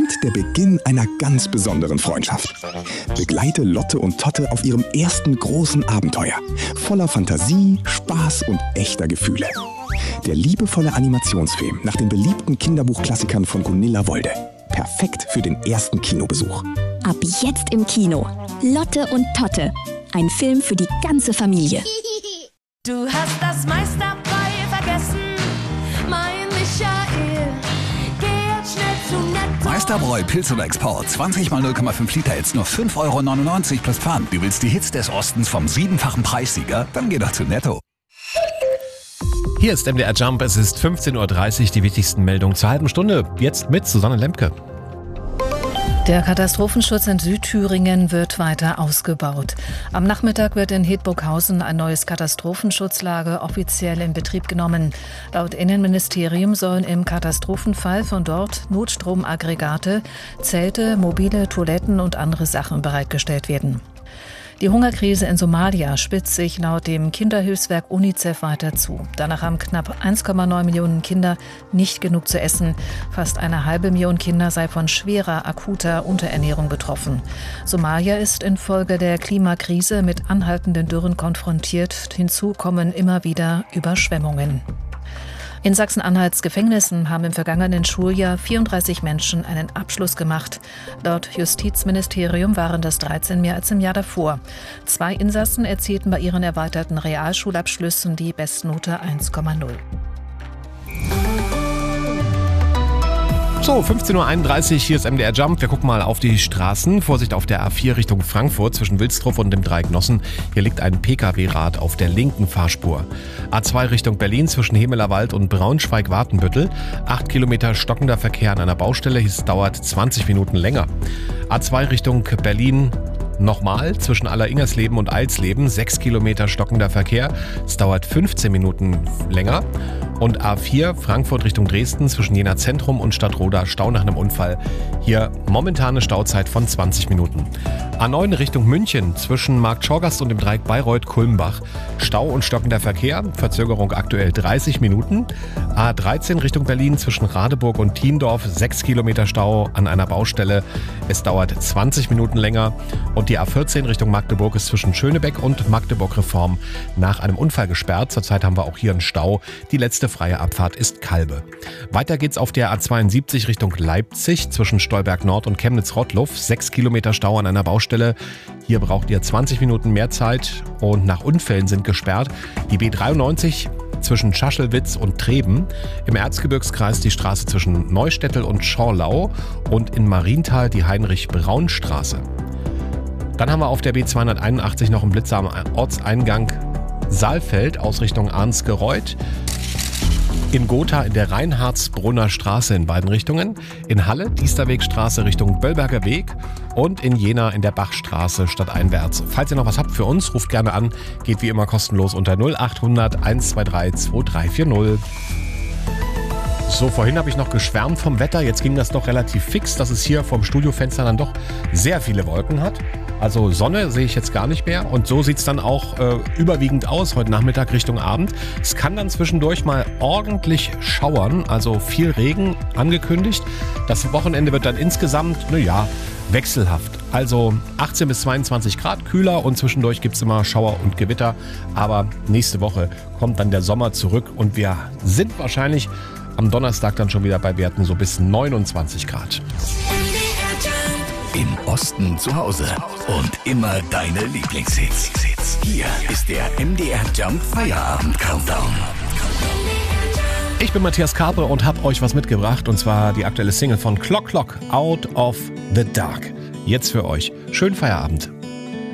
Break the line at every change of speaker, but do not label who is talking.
und der Beginn einer ganz besonderen Freundschaft. Begleite Lotte und Totte auf ihrem ersten großen Abenteuer. Voller Fantasie, Spaß und echter Gefühle. Der liebevolle Animationsfilm nach den beliebten Kinderbuchklassikern von Gunilla Wolde. Perfekt für den ersten Kinobesuch.
Ab jetzt im Kino. Lotte und Totte. Ein Film für die ganze Familie.
Du hast das meiste dabei vergessen, mein Michael. Geh jetzt schnell zu Netto.
Meisterbräu Pilz oder Export. 20 mal 0,5 Liter jetzt nur 5,99 € plus Pfand. Du willst die Hits des Ostens vom 7-fachen Preissieger? Dann geh doch zu Netto.
Hier ist MDR Jump, es ist 15:30 Uhr, die wichtigsten Meldungen zur halben Stunde. Jetzt mit Susanne Lemke.
Der Katastrophenschutz in Südthüringen wird weiter ausgebaut. Am Nachmittag wird in Hedburghausen ein neues Katastrophenschutzlager offiziell in Betrieb genommen. Laut Innenministerium sollen im Katastrophenfall von dort Notstromaggregate, Zelte, mobile Toiletten und andere Sachen bereitgestellt werden. Die Hungerkrise in Somalia spitzt sich laut dem Kinderhilfswerk UNICEF weiter zu. Danach haben knapp 1,9 Millionen Kinder nicht genug zu essen. Fast 1,5 Million Kinder sei von schwerer, akuter Unterernährung betroffen. Somalia ist infolge der Klimakrise mit anhaltenden Dürren konfrontiert. Hinzu kommen immer wieder Überschwemmungen. In Sachsen-Anhalts Gefängnissen haben im vergangenen Schuljahr 34 Menschen einen Abschluss gemacht. Laut Justizministerium waren das 13 mehr als im Jahr davor. 2 Insassen erzielten bei ihren erweiterten Realschulabschlüssen die Bestnote 1,0.
So, 15:31 Uhr, hier ist MDR Jump. Wir gucken mal auf die Straßen. Vorsicht auf der A4 Richtung Frankfurt zwischen Wilsdruff und dem Dreieck Nossen. Hier liegt ein Pkw-Rad auf der linken Fahrspur. A2 Richtung Berlin zwischen Hemelerwald und Braunschweig-Wartenbüttel. 8 Kilometer stockender Verkehr an einer Baustelle. Es dauert 20 Minuten länger. A2 Richtung Berlin nochmal zwischen Aller-Ingersleben und Eilsleben. 6 Kilometer stockender Verkehr. Es dauert 15 Minuten länger. Und A4 Frankfurt Richtung Dresden zwischen Jena Zentrum und Stadtroda, Stau nach einem Unfall. Hier momentane Stauzeit von 20 Minuten. A9 Richtung München zwischen Markt Schorgast und dem Dreieck Bayreuth-Kulmbach. Stau und stockender Verkehr, Verzögerung aktuell 30 Minuten. A13 Richtung Berlin zwischen Radeburg und Thiendorf, 6 Kilometer Stau an einer Baustelle. Es dauert 20 Minuten länger. Und die A14 Richtung Magdeburg ist zwischen Schönebeck und Magdeburg-Reform nach einem Unfall gesperrt. Zurzeit haben wir auch hier einen Stau. Die letzte freie Abfahrt ist Kalbe. Weiter geht's auf der A72 Richtung Leipzig zwischen Stolberg Nord und Chemnitz-Rottluff. 6 Kilometer Stau an einer Baustelle. Hier braucht ihr 20 Minuten mehr Zeit und nach Unfällen sind gesperrt. Die B93 zwischen Schaschelwitz und Treben. Im Erzgebirgskreis die Straße zwischen Neustädtel und Schorlau und in Marienthal die Heinrich-Braun-Straße. Dann haben wir auf der B281 noch einen Blitzer am Ortseingang Saalfeld aus Richtung Arnsgereuth. In Gotha in der Reinhardsbrunner Straße in beiden Richtungen. In Halle Diesterwegstraße Richtung Böllberger Weg. Und in Jena in der Bachstraße stadteinwärts. Falls ihr noch was habt für uns, ruft gerne an. Geht wie immer kostenlos unter 0800 123 2340. So, vorhin habe ich noch geschwärmt vom Wetter. Jetzt ging das doch relativ fix, dass es hier vom Studiofenster dann doch sehr viele Wolken hat. Also Sonne sehe ich jetzt gar nicht mehr. Und so sieht es dann auch überwiegend aus, heute Nachmittag Richtung Abend. Es kann dann zwischendurch mal ordentlich schauern, also viel Regen angekündigt. Das Wochenende wird dann insgesamt, wechselhaft. Also 18 bis 22 Grad kühler und zwischendurch gibt es immer Schauer und Gewitter. Aber nächste Woche kommt dann der Sommer zurück und wir sind wahrscheinlich am Donnerstag dann schon wieder bei Werten so bis 29 Grad.
Im Osten zu Hause und immer deine Lieblingshits. Hier ist der MDR Jump Feierabend Countdown.
Ich bin Matthias Karpe und habe euch was mitgebracht, und zwar die aktuelle Single von Clock Clock, Out of the Dark. Jetzt für euch. Schönen Feierabend.